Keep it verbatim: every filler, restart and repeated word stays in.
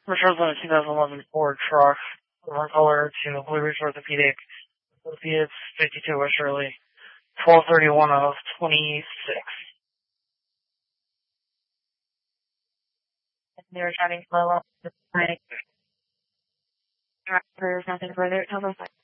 Returns on a two thousand eleven Ford truck, one color to Blue Ridge Orthopedic, Opiates, fifty-two West Shirley, twelve thirty-one of twenty-six. They were driving slow up the plank. There's nothing further. Tell them